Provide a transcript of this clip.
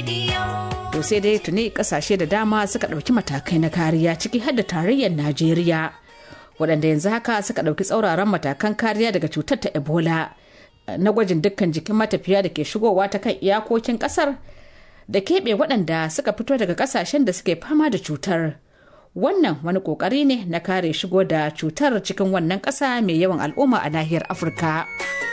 To sai dai tuni kasashe da dama suka ɗauki matakai na kariya ciki har da tarayyar Najeriya, waɗanda yanzu haka suka ɗauki tsauraran matakan kariya daga cutar ta Ebola na gwajin dukkan jikin matafiya da ke shigowa ta kan iyakokin ƙasar da keɓe waɗanda suka fito daga ƙasashen da suke fama da cutar. Wannan wani ƙoƙari ne na kare shigo da cutar cikin wannan ƙasa mai yawan al'umma a nahiyar Afirka.